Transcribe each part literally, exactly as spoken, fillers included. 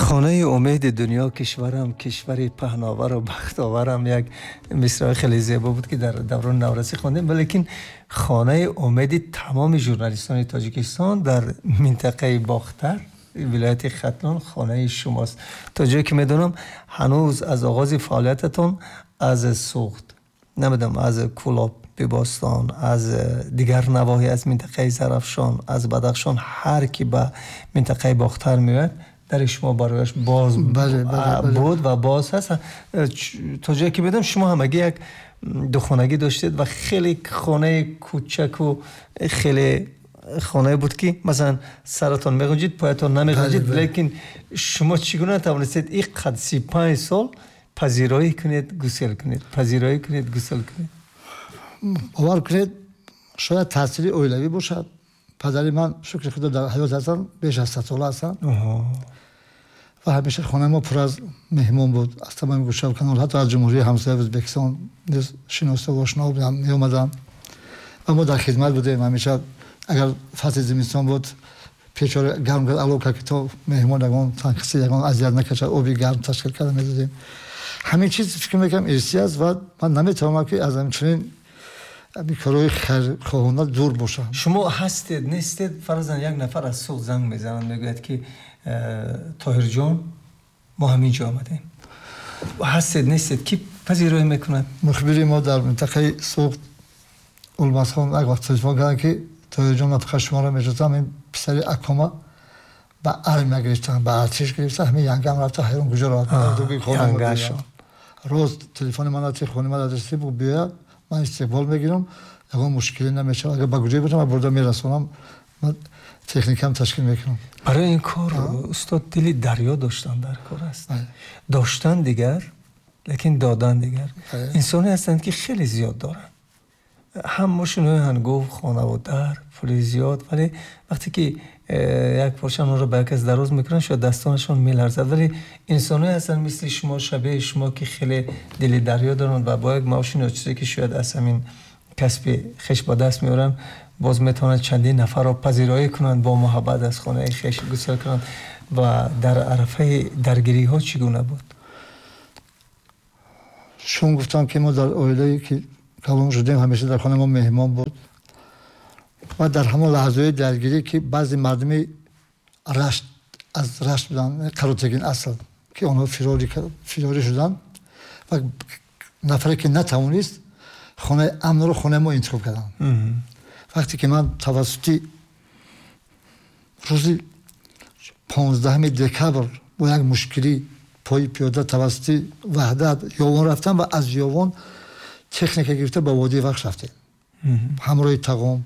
خانه امید دنیا کشورم، کشوری پهناور و بختاورم، یک مصرع خیلی زیبا بود که در دوران نورسی خواندیم. ولیکن خانه امید تمام ژورنالیستان تاجیکستان در منطقه باختر ولایت ختلان خانه شماست. تا جایی که میدونم هنوز از آغاز فعالیتتون از سوخت، نمیدونم از کولاب بباستان، از دیگر نواحی از منطقه زرافشان، از بدخشان، هر کی به منطقه باختر میاد در شما برایش باز بله بله بله. بود و باز هست. تا جایی که بدم شما همگی یک دو خانگی داشتید و خیلی خانه کوچک و خیلی خانه بود که مثلا سرتون میگنجید پایتون نمیگنجید، بله بله. لیکن شما چگونه توانستید این قد سی پنج سال پذیرایی کنید گسل کنید پذیرایی کنید گسل کنید؟ باور کنید شاید تأثیری اولوی باشد. پدری من شکر خدا در حیات هستن، بیش از ست ساله هستن و همیشه خانه ما پر از مهمان بود از تمام گوشه و کنار، حتی از جمهوری همسایه ازبکستان نیز شناسته و آشنا بودن می اومدن و ما در خدمت بودیم. همیشه اگر فصل زمستان بود پیچاره گرم کرد علاوه که تو مهمان یگان تنقصی یگان اذیت نکشه آبی گرم تشکیل کرده می‌دادیم. همین چیز فکر می‌کنم ارثی است و من نمی‌توانم که از همچنین کارهای خواهانه دور باشم. شما هستید نیستید فرضاً یک نفر از سوق زنگ میزنن میگوید که طاهر جان ما همینجا آمدیم و هستید نیستید کی پذیرایی میکنند؟ مخبری ما در منطقه سوق اولماس خان یک وقت تلفن کردن که طاهر جان نفقه شما را میجوزم، این پسر اکاما با ارم گرفتن با ارتش گرفتن همین ینگم رفته حیران کجا راه دوگی خانه روز تلفن من از خانه من آدرسی بود بیا من استقبال میگیرم اگه مشکلی نمیشه اگه با گوجه باشم بردا میرسونم من تکنیکم تشکیل میکنم. برای این کار استاد دلی دریا داشتن در کار است. داشتن دیگر لیکن دادن دیگر. انسانی هستند که خیلی زیاد دارن، هم ماشین‌های هنگفت خانه و در پول زیاد، ولی وقتی که یک پارچه اون رو به کس دراز میکنن شاید دستانشون میلرزد. ولی انسانی هستن مثل شما شبیه شما که خیلی دل دریا دارن و با یک ماشین چیزی که شاید از همین کسب خش با دست میارن باز میتونن چندین نفر رو پذیرایی کنن با محبت از خانه خش گسل کنن. و در عرفه درگیری ها چگونه بود؟ شون گفتم که ما در اویلایی که کلام شدیم همیشه در خانه ما مهمان بود و در همون لحظه درگیری که بعضی مردمی رشت از رشت بودن کاروتگین اصل که آنها فراری فراری شدن و نفری که نتوانست خانه امن رو خانه ما انتخاب کردن. وقتی که من توسط روزی پانزدهم دکبر با یک مشکلی پای پیاده توسط وحدت یاوان رفتم و از یاوان تکنیک گرفته به وادی وقت رفتیم همراه تقام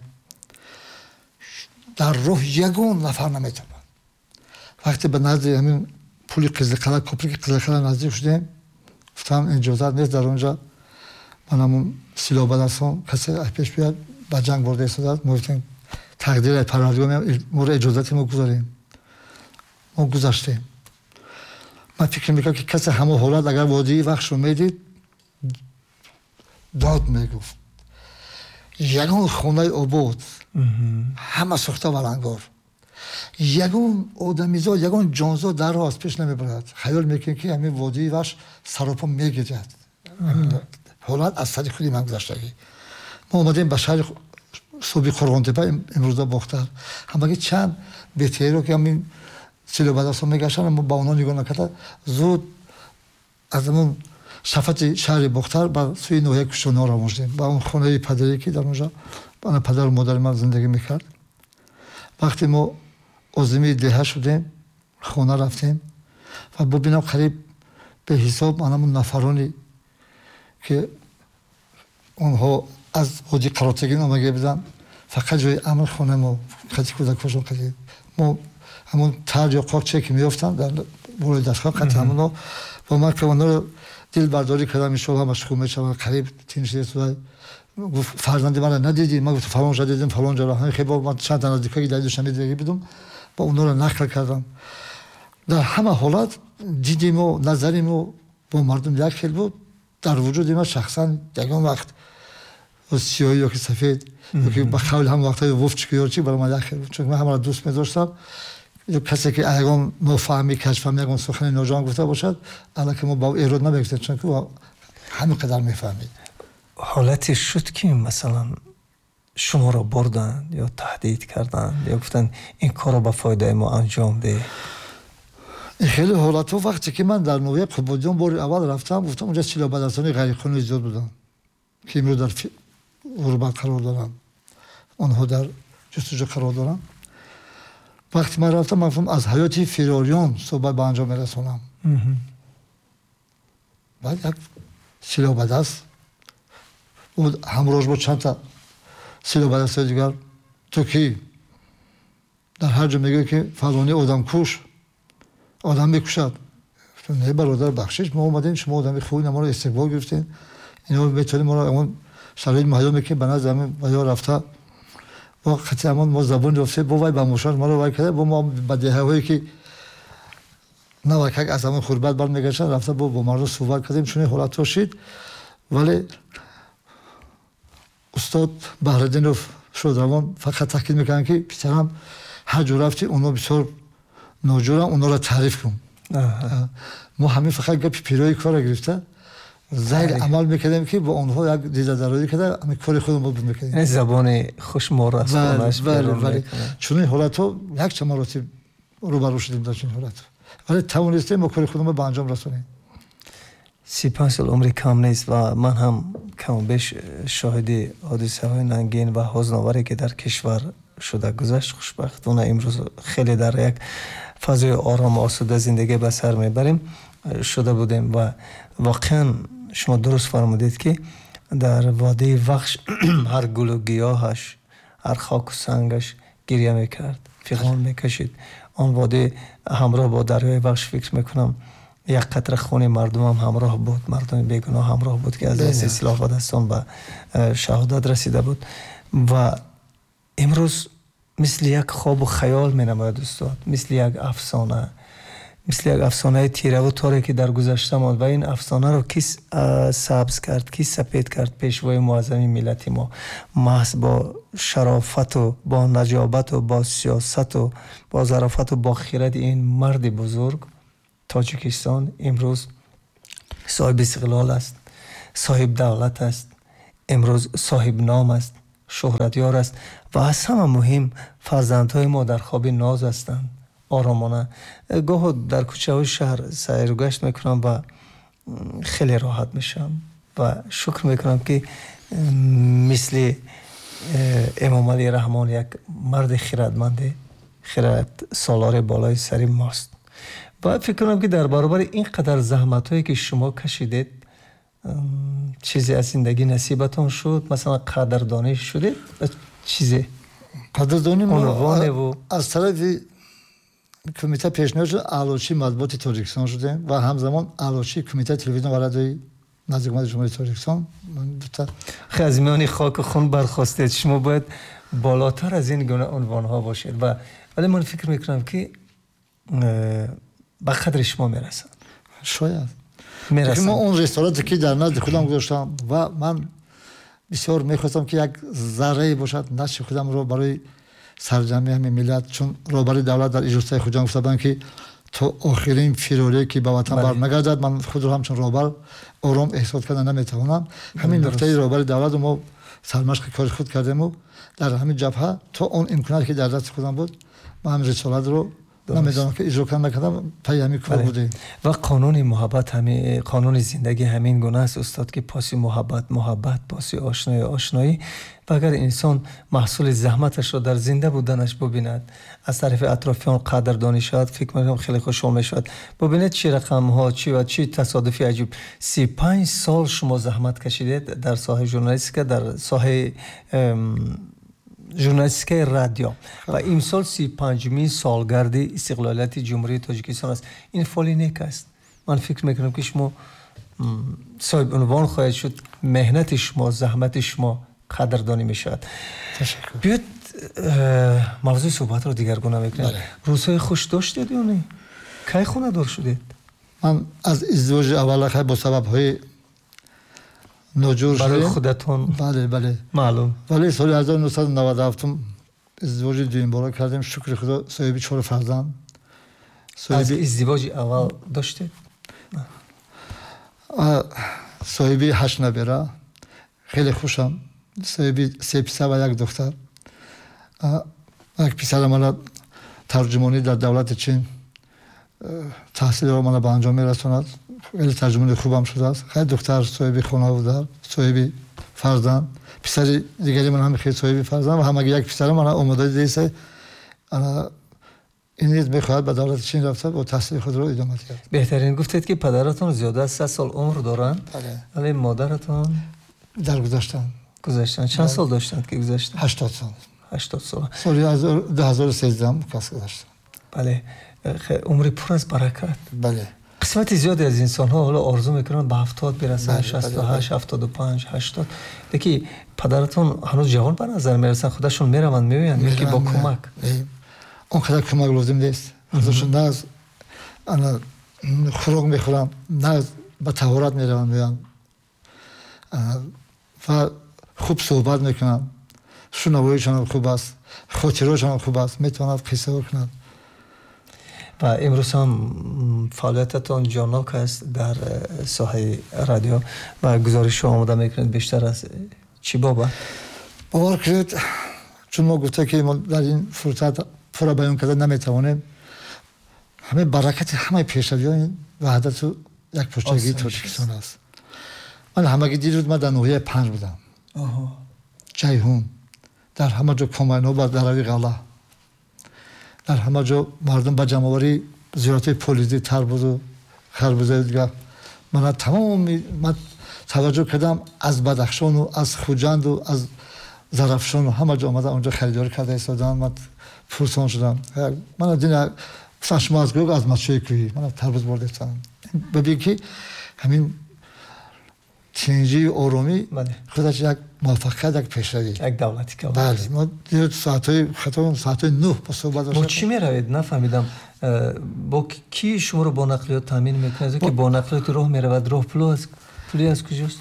در راه یگان نفر نمیتونم. وقتی به نزد همین پول قزلقلعه کپری قزلقلعه نزدیک شدیم گفتم اجازت نیست در اونجا من همون سلاح بدستان کسی پیش بیاد با جنگ برده ایستادد ما گفتیم تقدیر پروردگار ما رو اجازتی ما گذاریم. ما گذاشتیم. من فکر میکنم که کسی همه حالت اگر وادی وقت رو میدید داد میگفت یگان خونه آباد همه سخته ولنگار یگان آدمیزاد یگان جانزاد در راست پیش نمیبرد. خیال میکنی که همین وادی وش سراپا میگیرد. حالت از سری خودی من گذاشتگی ما آمدیم به شهر صوبی قرغانتپه امروزا باختر همه چند بهتری رو که همین سیلو بدستان میگشتن اما با اونا نگاه نکرده زود از همون شفت شهر باختر با سوی نوحه کشتونا را مجدیم با اون خانه پدری که در اونجا با پدر و مادر من زندگی میکرد. وقتی ما عازمی دهه شدیم خانه رفتیم و ببینم قریب به حساب من همون نفرانی که اونها از وادی قراتگین آمده بودن فقط جای امن خانه ما خطی کودکاشون قدید ما همون تر یا قاق چه که میافتن در بروی دستگاه قطع همون با من که اونها رو دل برداری کردم انشاءالله هم مشغول میشم قریب تینشید و گفت فرزند من رو ندیدی؟ من گفت فلان جا دیدم فلان جا را همین خیلی با من چند تا نزدیکایی در دوشنبه دیگه بدم با اونها رو نقل کردم. در همه حالت دیدیم و نظریم و با مردم یک خیل بود. در وجود من شخصا یکان وقت سیاهی یا که سفید یا که با قول هم وقتای وفت چی برای من یک خیل بود چون من همه را دوست می داشتم کسی که اگه نفهمی کشفهمی اگه سخن نوجوان گفته باشد الان که ما با ایراد نبگذاریم چون که همین قدر میفهمید. حالتی شد که مثلا شما را بردن یا تهدید کردن یا گفتن این کار را به فایده ما انجام ده؟ خیلی حالت ها وقتی که من در نویه قبودیان بار اول رفتم گفتم اونجا سیلا بدرسانی غیر قانونی زیاد بودن که امروز در غربت قرار دارن، اونها در جستجو قرار دارن. وقتی من رفتم من گفتم از حیات فراریان صحبت به انجام میرسونم. بعد یک سیلا بدرس بود همراهش با چند تا سیلا بدرس دیگر تو کی در هر جا میگه که فلانی آدم کش آدم میکشد. نه برادر بخشش ما اومدیم شما آدم خوبی ما رو استقبال گرفتین اینا بهتری ما رو اون شرایط معلومه که بنا زمین و یا رفته وقتی همون ما زبان رفته با وای با مشار ما رو وای کرده با ما با دهه هایی که نه وقت از همون خربت بر میگشن رفته با با ما رو صحبت کردیم چون حالت شد. ولی استاد بهردینوف شودروان فقط تاکید میکنن که پیشترم هر جور رفتی اونا بسیار ناجورن اونا را تعریف کن. ما همین فقط گپ پیروی کار گرفته زیر عمل میکردیم که با اونها یک دیده دارایی کرده همین کار خودمون بود میکردیم. این زبان خوش مورسانش بیرون چون این حالت ها یک چه مراتب روبرو شدیم در چنین حالت ولی توانستیم ما کار خودمون به انجام رسونیم. سی پنج سال عمری کم نیست و من هم کم بیش شاهد حادثه های ننگین و حزن‌آوری که در کشور شده گذشت. خوشبختانه امروز خیلی در یک فضای آرام و آسوده زندگی به سر میبریم شده بودیم و واقعا شما درست فرمودید که در وادی وحش هر گل و گیاهش هر خاک و سنگش گریه میکرد فیغان میکشید. آن وادی همراه با دریای وحش فکر میکنم یک قطره خون مردم هم همراه بود، مردم بیگناه همراه بود که از دست سلاح و دستان به شهادت رسیده بود و امروز مثل یک خواب و خیال می نماید استاد، مثل یک افسانه، مثل یک افسانه تیره و تاره که در گذشته ماند و این افسانه رو کی سبز کرد، کی سپید کرد؟ پیشوای معظم ملت ما محض با شرافت و با نجابت و با سیاست و با ظرافت و با خیرت این مرد بزرگ تاجیکستان امروز صاحب استقلال است، صاحب دولت است، امروز صاحب نام است، شهرتیار است و از همه مهم فرزندهای ما در خواب ناز هستند. آرامانه گاه در کوچه های شهر سیر و گشت میکنم و خیلی راحت میشم و شکر میکنم که مثل امام علی رحمان یک مرد خیرتمند خیرت سالار بالای سری ماست و فکر کنم که در برابر اینقدر زحمت هایی که شما کشیدید چیزی از زندگی نصیبتون شد؟ مثلا قدردانی شده؟ چیزی؟ قدردانی ما و از طرف کمیته پیشنهاد شد اعلاشی مطبوعات تاجیکستان شدیم و همزمان اعلاشی کمیته تلویزیون و رادیوی نزدیک اومد جمهوری تاجیکستان. خزمیانی خاک خون برخواستید شما باید بالاتر از این گونه عنوان ها باشید و ولی من فکر میکنم که به قدر شما میرسن. شاید میرسن. من اون رستورانی که در نزد خودم گذاشتم و من بسیار میخواستم که یک ذره باشد نقش خودم رو برای سرجمی همین ملت، چون رهبر دولت در اجرای خود جان گفتن که تا آخرین فراری که به وطن برنگردد من خود رو همچون رهبر آرام احساس کردن نمیتوانم. همین نقطه رهبر دولت رو ما سرمشق کار خود کردیم و در همین جبهه تا اون امکاناتی که در دست خودم بود من همین رسالت رو نمیدونم که اجرا کنم نکردم پای همین کار بوده. و قانون محبت همین قانون زندگی همین گونه است استاد که پاسی محبت محبت، پاسی آشنایی آشنایی و اگر انسان محصول زحمتش را در زنده بودنش ببیند از طرف اطرافیان قدردانی شود فکر می‌کنم خیلی خوشحال می‌شود. ببینید چه رقم ها چی و چی تصادفی عجیب. سی پنج سال شما زحمت کشیدید در ساحه ژورنالیستیک، در ساحه ژورنالیستیک رادیو و امسال سی پنجمین سالگرد استقلالیت جمهوری تاجیکستان است. این فعالی نیک است. من فکر میکنم که شما صاحب عنوان خواهید شد، مهنت شما، زحمت شما قدردانی میشود. تشکر. بیاید موضوع صحبت رو دیگرگونه میکنیم. روزهای خوش داشتید یا نه؟ کی خونه دار شدید؟ من از ازدواج اول خیلی با سبب های ناجور برای شدیم. خودتون؟ بله بله معلوم. ولی سال هزار و نهصد و نود و هفت ازدواج دویم بار کردیم شکر خدا صاحب چهار فرزند. از ازدواج اول داشتید؟ صاحب هشت نفره خیلی خوشم. صاحب سه پسر و یک دختر. یک پسر من ترجمانی در دولت چین تحصیل را من به انجام میرساند. خیلی ترجمانی خوبم شده است. خیلی دختر صاحب خانواده، صاحب فرزند. پسر دیگری من هم خیلی صاحب فرزند و همه یک پسر من آماده دیسه انا این نیز میخواهد به دولت چین رفته و تحصیل خود را ادامه کرد. بهترین گفتید که پدرتون زیاده از سه سال عمر دارند ولی مادرتون در گذشتن گذشتن. چند سال داشتند که گذشتن؟ هشتاد سال. هشتاد سال. سال دو هزار و سیزده هم کس گذشتن. بله. عمر پر از برکت. بله. قسمت زیادی از انسان ها حالا آرزو میکنن به هفتاد برسن، شصت و هشت، هفتاد و پنج، هشتاد. دیگه پدرتون هنوز جوان به نظر میرسن، خودشون میروند میویند یکی با کمک. اون خدا کمک لازم نیست. خودشون نه از انا خوراک میخورن، نه به طهارت میروند میان و خوب صحبت میکنن. شنواییشون خوب است، خاطرهاشون خوب است، میتونن قصه کنن. و امروز هم فعالیتتون جانک است در ساحه رادیو و گزارش آماده میکنید بیشتر از چی بابا؟ باور کنید چون ما گفته که ما در این فرصت فرا بیان کرده نمیتوانیم. همه برکت همه پیشرویان وحدت و یک پشتگی تاجیکستان است. من همگی دیروز من در نوحه پنج بودم. جیهون در همه جا کماینو و دروی غله در همه جا مردم به جمعآوری زیارت پولیزی تربوز و خربوزه دیگه من تمام من توجه کردم از بدخشان و از خوجند و از زرافشان و همه جا آمده اونجا خریداری کرده ایستادن. من پرسان شدم من دیدم شما از گروه از مچه کویی من تربوز برده استانم ببین که همین تینجی آرومی خودش یک موفقیت یک پیشروی یک دولتی که بله ما دیروز ساعتهای خطا ساعتهای نه با صحبت داشتیم. با چی میروید نفهمیدم با کی شما رو با نقلیات تامین میکنید که با نقلیات راه میرود راه پلو از پلی از کجاست؟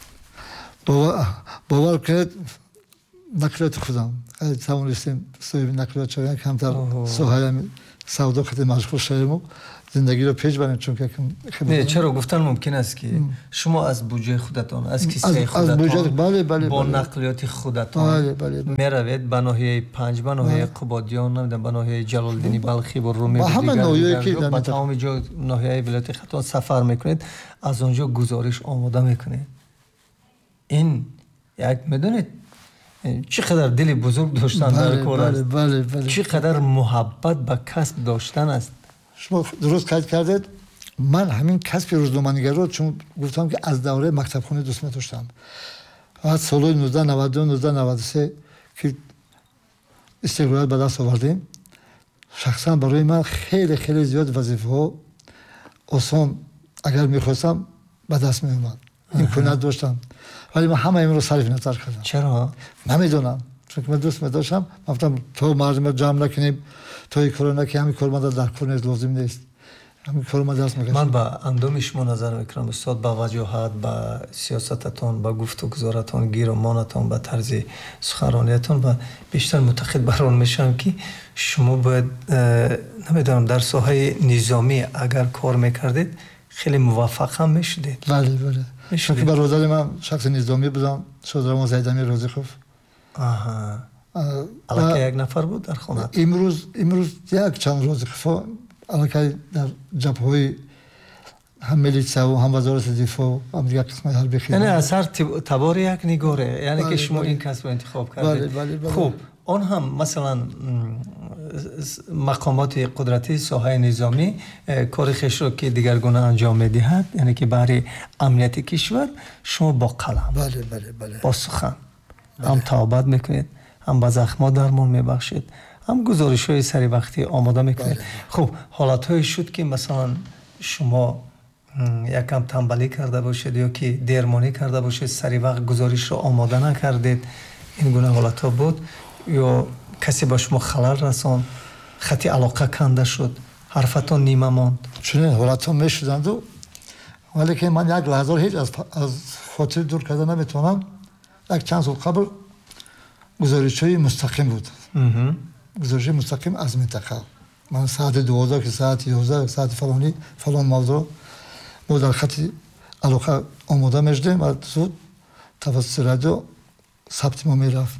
باور باور کنید نقلیات خودم توانستیم صاحب نقلیات شدن کمتر ساحل سودا خیلی مشغول شدیم و زندگی رو پیش بریم چون که نه چرا گفتن ممکن است که شما از بودجه خودتان از کیسه خودتان بله بله با نقلیات خودتان بله بله میروید به ناحیه پنج به ناحیه قبادیان نمیدونم به ناحیه جلال الدین بلخی و رومی و همه ناحیه‌ای که با تمام جا ناحیه ولایت خودتان سفر میکنید از اونجا گزارش آماده میکنید. این یک میدونید چقدر دل بزرگ داشتن در کار است. بله بله چقدر محبت به کسب داشتن است. شما درست کار کردید. من همین کسب روزنامه‌نگاری رو چون گفتم که از دوره مکتب خونه دوست داشتم. از سال نوزده و نود و دو نوزده و نود و سه که استقلال به دست آوردیم شخصا برای من خیلی خیلی زیاد وظیفه ها آسان اگر میخواستم به دست میومد. امکانات داشتم ولی من همه این رو صرف نظر کردم. چرا؟ نمیدونم چون من دوست داشتم گفتم تو مردم جمع نکنیم توی کرونا که همین کار ما در کار لازم نیست همین کار ما دست میکشیم. من با اندام شما نظر میکنم استاد با وجاهت با سیاستتون با گفتگوزارتون گیر و مانتون با طرز سخنرانیتون و بیشتر معتقد بر آن میشم که شما باید نمیدونم در ساحه نظامی اگر کار میکردید خیلی موفق هم میشدید. بله بله چون که برادر من شخص نظامی بودم شادرمان زیدمی رازیخوف. آها الکی یک نفر بود در خونه؟ امروز امروز یک چند رازیخوف الکی در جبهه‌های هم میلیسا و هم وزارت دفاع هم یک قسمت حربی خدمت. یعنی از هر تبار یک نگاره یعنی که شما این کسب انتخاب کردید. بله بله خوب آن هم مثلا مقامات قدرتی ساحه نظامی کار خویش رو که دیگرگونه انجام میدهد یعنی که برای امنیت کشور شما با قلم بله بله بله با سخن بله. هم توبت میکنید هم با زخمات درمان میبخشید هم گزارش های سری وقتی آماده میکنید. بله. خب حالت های شد که مثلا شما یکم تنبلی کرده باشید یا که دیرمانی کرده باشید سری وقت گزارش رو آماده نکردید این گونه حالت ها بود یا کسی با شما خلل رساند خطی علاقه کنده شد حرفتون نیمه ماند؟ چون حالت ها میشدند و ولی که من یک لحظه هیچ از, از خاطر دور کرده نمیتونم. یک چند سال قبل گزارش های مستقیم بود گزارش مستقیم از منطقه. من ساعت دوازده که ساعت یازده ساعت فلانی فلان موضوع ما در خط علاقه آماده میشدیم و زود توسط رادیو ثبت ما میرفت.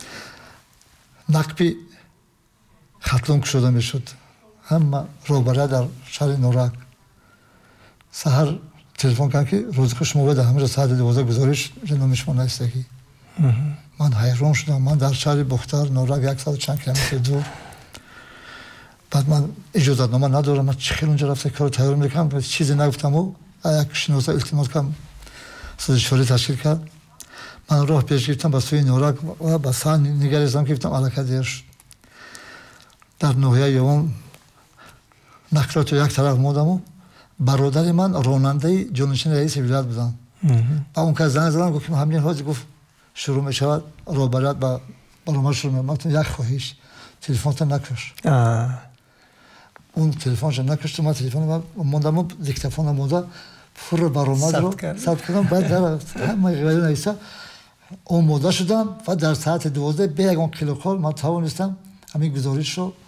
نقبی خطلون شده میشد. همه روبره در شهر نورک سحر تلفن کردن که روزی شما بده همه ساعت دوازده گزارش جنوب شما نیستگی. من حیران شدم. من در شهر بختر نورک یک ساعت چند کیلومتر دور. بعد من اجازه نامه ندارم. من چه خیلی اونجا رفته کار تیار میکنم چیزی نگفتم و یک شناسه التماس کردم سازشواری تشکیل کرد. من راه پیش گرفتم به سوی نورک و به سان نگریستم که گفتم علاقه دیر شد. در ناحیه یوم نقلات یک طرف مودم و برادر من راننده جانشین رئیس ولایت بودن. با اون که زنگ زدم گفتم همین حاجی گفت شروع میشود روبرت با برنامه شروع میشه. من یک خواهش تلفنت نکش. اون تلفنش نکشت. من تلفن موندم و دیکتافون مونده پر برنامه رو ثبت کردم. بعد در همه غیر نیست آماده شدم و در ساعت دوازده به یک کیلوکال من توانستم همین گزارش رو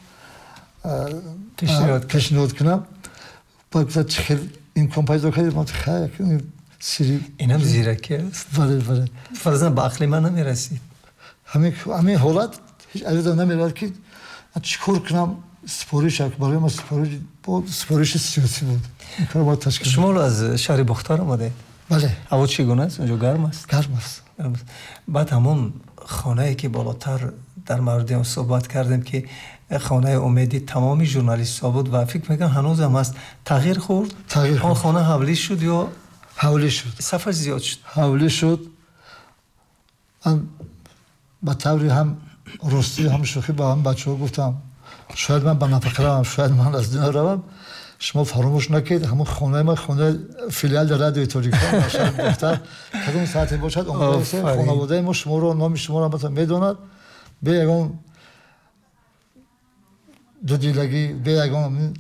پیشنهاد کنم. باید چه امکان پیدا کردیم. ما خیلی سری اینم زیرکی است. بله بله. فرضاً به عقل من نمیرسید. همین همین حالت هیچ علیرضا نمیرسید که من چیکار کنم. سپارش برای ما سپارش بود. سپارش سیاسی بود. این کار باید تشکیل. شما از شهر بختار آمده؟ بله. هوا چگونه است؟ اونجا گرم است؟ گرم است. بعد همون خانه‌ای که بالاتر در مورد اون صحبت کردیم که خانه امیدی تمامی ژورنالیست‌ها بود و فکر می‌کنم هنوز هم هست. تغییر خورد؟ تغییر آن خانه حوالی شد یا حوالی شد؟ صفحه زیاد شد. حوالی شد. من با طوری هم راستی هم شوخی با هم بچه‌ها گفتم شاید من به نفقه روم، شاید من از دنیا روم. شما فراموش نکنید همون خانه ما خانه فیلیال در رادیو تاریکان شهر بختر کدوم ساعتی باشد اون خانواده ما شما رو نام شما رو مثلا میدوند به یگان دو دیلگی به یگان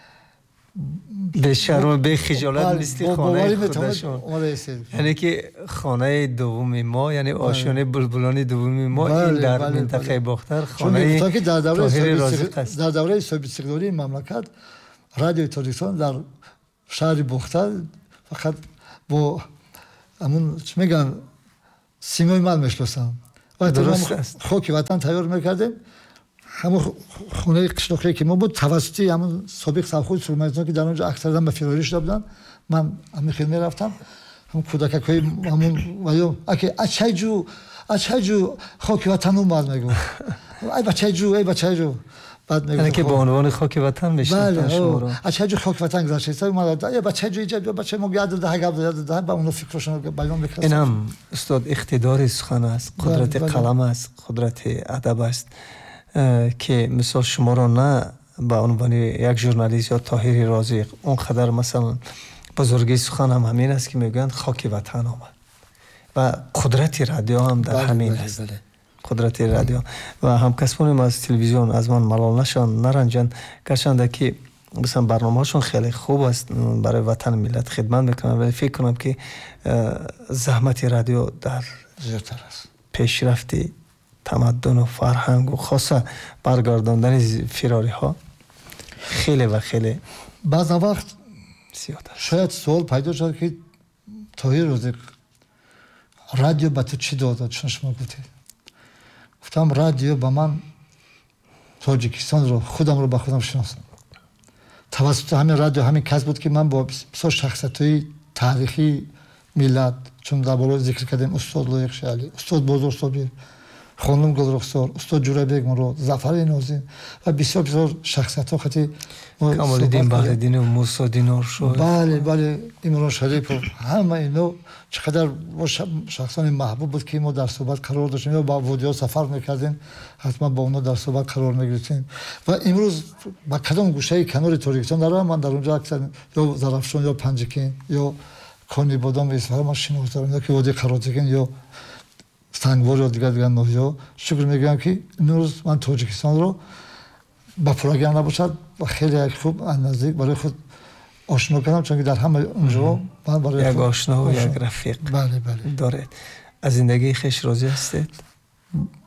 به شرم به خجالت نیستی خانه خودشون. یعنی که خانه دوم ما یعنی آشیانه بلبلان دوم ما این در منطقه بختر خانه طاهر رازق است. در دوره صاحب استقلالی مملکت رادیو تاریکان در شهر بختر فقط با همون چی میگن سیمای مال میشناسم. درست است. خاک وطن تیار میکردیم. همون خونه قشلاقی که ما بود توسطی همون سابق سرخوی سرمایه‌داران که در اونجا اکثرا به فراری شده بودن. من همین خیلی میرفتم. همون کودکای همون وایو اگه اچایجو اچایجو خاک وطن اومد میگو. ای بچه‌جو ای بچه‌جو بعد میگه که به عنوان خاک وطن میشناسن شما رو. اچایجو خاک وطن گذاشته اومد. ای بچه‌جو اینجا بچه ما یاد ده گاب یاد ده با اون فکرشون بیان میکنه. اینم استاد اقتدار سخن است، قدرت قلم است، قدرت ادب است که مثلا شما رو نه به عنوان یک ژورنالیست یا طاهر رازق اون قدر مثلا بزرگی سخن هم همین است که میگن خاک وطن آمد و قدرت رادیو هم در همین است. قدرت رادیو و همکسبان ما از تلویزیون از من ملال نشان نرنجن گرچند که مثلا برنامه‌هاشون خیلی خوب است برای وطن ملت خدمت میکنن ولی فکر کنم که زحمت رادیو در زیادتر است. پیشرفت تمدن و فرهنگ و خاصه برگرداندن فراری ها خیلی و خیلی بعض وقت زیاد است. شاید سوال پیدا شد که طاهر رازق رادیو به تو چی داد؟ چون شما گفتید گفتم رادیو به من تاجیکستان رو خودم رو به خودم شناسم. توسط همین رادیو همین کس بود که من با بسیار شخصیت‌های تاریخی ملت چون در بالا ذکر کردیم استاد لایق شالی، استاد بزرگ صابر، خانم گلرخسار، استاد جورابیگ مراد، ظفر نازم و بسیار بسیار شخصیت‌ها خیلی کمال‌الدین بهرالدین و موسی دینار شو. بله بله عمران شریف همه اینا چقدر شخصان محبوب بود که ما در صحبت قرار داشتیم یا با ویدیو سفر میکردیم حتما با اونا در صحبت قرار میگرفتیم و امروز با کدام گوشه کنار تاریکستان دارم من در اونجا اکثر یا زرافشان یا پنجکین یا کانی بادام و اصفهان ما شناخته دارم که وادی قراتگین یا سنگوار یا دیگر دیگر ناحیه‌ها شکر میگم که امروز من تاجیکستان رو با پروگرام نباشد و خیلی خوب نزدیک برای خود آشنا کردم چون که در همه اونجا من برای یک آشنا و یک رفیق بله بله دارید. از زندگی خوش راضی هستید؟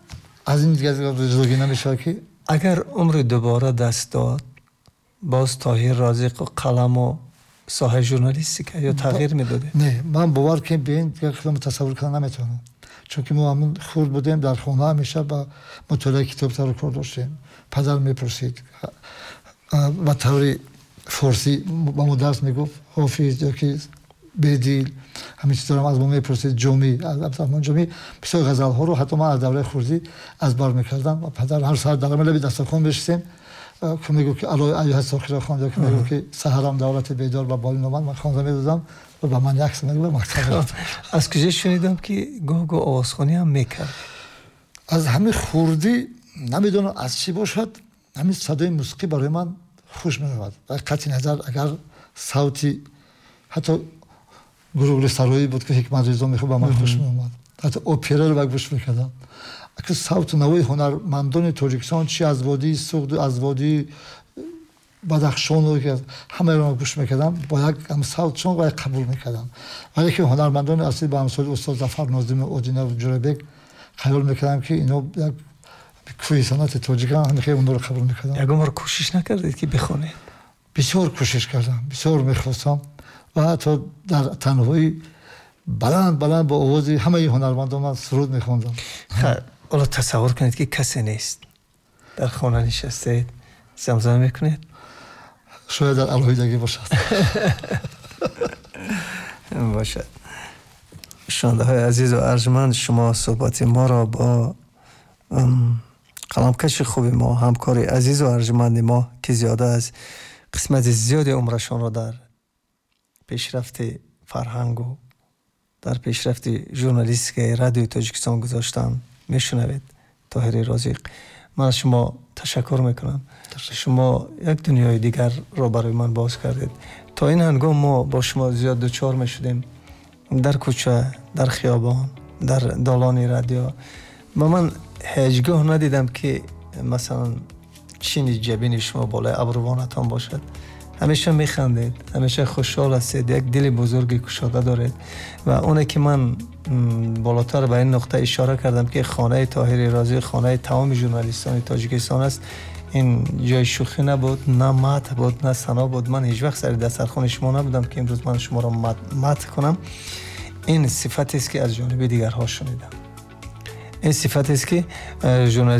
از این دیگه جلوگیری نمیشه که اگر عمر دوباره دست داد باز طاهر رازق و قلم و ساحه ژورنالیستیکا یا تغییر میداده؟ نه، من باور کنم به این دیگه خودم تصور کنم نمیتونم، چون که ما همون خورد بودیم در خونه همیشه با مطالعه کتاب سر کار داشتیم. پدر میپرسید و طوری فارسی با ما درس میگفت، حافظ یا که بدیل همین چیزا رو از ما میپرسید، جومی از عبدالرحمن جومی بسیار غزل ها رو حتی من از دوره خردی از بر میکردم و پدر هر ساعت در لب دسترخوان بشستیم که میگو که الان ایها ساخره خواند که میگو که سحرم دولت بیدار با بالین اومد، من خوانده میدادم و به من یک سمت به مکتب. از کجا شنیدم که گاه گاه آوازخوانی هم میکرد؟ از همین خردی نمیدونم از چی باشد، همین صدای موسیقی برای من خوش میاد. قطعی نظر اگر صوتی حتی گروه سرایی بود که حکمت رضا میخواد به من خوش میومد، حتی اپرا رو گوش میکردم. اگه صوت نوای هنرمندان تاجیکستان چی از وادی سوخت از وادی بدخشان رو که همه رو گوش میکردم با یک هم صوت چون و قبول میکردم. ولی که هنرمندان اصلی به امثال استاد ظفر ناظم اودینه و جوربک خیال میکردم که اینا یک کوی صنعت تاجیکان هم خیلی اون رو قبول میکردم. یک عمر کوشش نکردید که بخونید؟ بسیار کوشش کردم، بسیار میخواستم و حتی در تنهایی بلند بلند با آوازی همه هنرمندان من سرود میخوندم. خب حالا تصور کنید که کسی نیست، در خانه نشستید، زمزمه میکنید؟ شاید در الهیدگی باشد. باشد. شنونده های عزیز و ارجمند، شما صحبت ما را با قلمکش خوب ما، همکار عزیز و ارجمند ما که زیاده از قسمت زیادی عمرشان را در پیشرفت فرهنگ و در پیشرفت ژورنالیستیک رادیو تاجیکستان گذاشتن میشنوید. طاهر رازق، من از شما تشکر میکنم. شما یک دنیای دیگر را برای من باز کردید. تا این هنگام ما با شما زیاد دوچار میشدیم در کوچه، در خیابان، در دالان رادیو. و من هیچگاه ندیدم که مثلا چین جبین شما بالای ابروانتان باشد. همیشه میخندید، همیشه خوشحال هستید، یک دل بزرگی کشاده دارید و اونه که من بالاتر به این نقطه اشاره کردم که خانه طاهر رازق خانه تمام ژورنالیستان تاجیکستان است. این جای شوخی نبود، نه مدح بود، نه ثنا بود. من هیچ وقت سر دسترخوان شما نبودم که امروز من شما را مدح کنم. این صفتی است که از جانب دیگرها شنیدم. این صفتی است که ژورنالیست